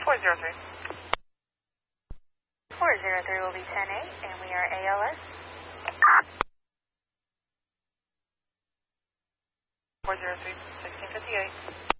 403. 403 will be 10-8, and we are ALS. 403, 1658.